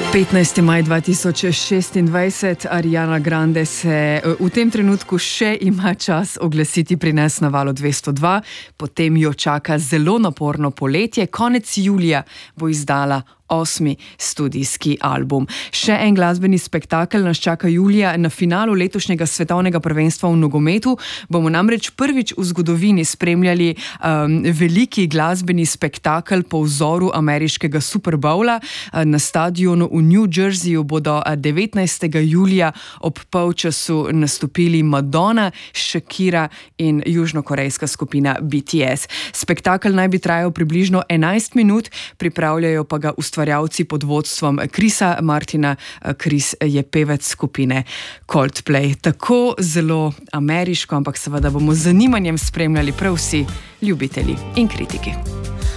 15. maj 2026, Ariana Grande se v tem trenutku še ima čas oglasiti pri nas na Valu 202, potem jo čaka zelo naporno poletje, konec julija bo izdala 8. studijski album. Še en glasbeni spektakel nas čaka julija na finalu letošnjega svetovnega prvenstva v nogometu. Bomo namreč prvič v zgodovini spremljali veliki glasbeni spektakel po vzoru ameriškega Super Bowla. Na stadionu v New Jerseyju bodo 19. julija ob polčasu nastopili Madonna, Shakira in južnokorejska skupina BTS. Spektakel naj bi trajal približno 11 minut, pripravljajo pa ga ustvarjalci pod vodstvom Chrisa Martina. Chris je pevec skupine Coldplay. Tako zelo ameriško, ampak seveda bomo z zanimanjem spremljali prav vsi ljubitelji in kritiki.